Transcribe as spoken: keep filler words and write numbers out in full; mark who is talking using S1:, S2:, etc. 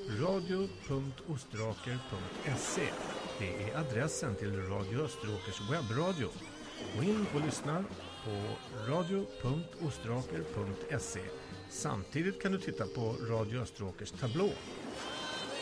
S1: radio punkt osteråker punkt se. Det är adressen till Radio Österåkers webbradio. Gå in och lyssna på radio punkt osteråker punkt se. Samtidigt kan du titta på Radio Österåkers tablå.